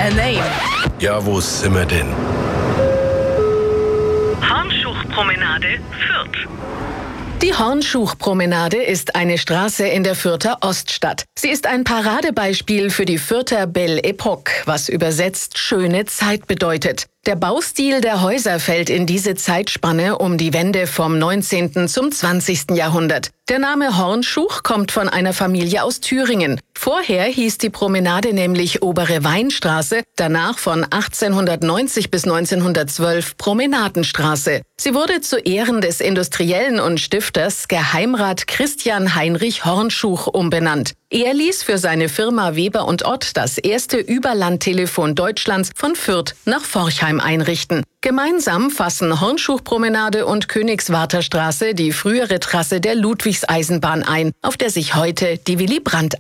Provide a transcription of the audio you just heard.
a name. Ja, wo sind wir denn? Hornschuchpromenade, Fürth. Die Hornschuchpromenade ist eine Straße in der Fürther Oststadt. Sie ist ein Paradebeispiel für die Fürther Belle Époque, was übersetzt schöne Zeit bedeutet. Der Baustil der Häuser fällt in diese Zeitspanne um die Wende vom 19. zum 20. Jahrhundert. Der Name Hornschuch kommt von einer Familie aus Thüringen. Vorher hieß die Promenade nämlich Obere Weinstraße, danach von 1890 bis 1912 Promenadenstraße. Sie wurde zu Ehren des Industriellen und Stifters Geheimrat Christian Heinrich Hornschuch umbenannt. Er ließ für seine Firma Weber und Ott das erste Überlandtelefon Deutschlands von Fürth nach Forchheim einrichten. Gemeinsam fassen Hornschuchpromenade und Königswarter Straße die frühere Trasse der Ludwigseisenbahn ein, auf der sich heute die Willy Brandt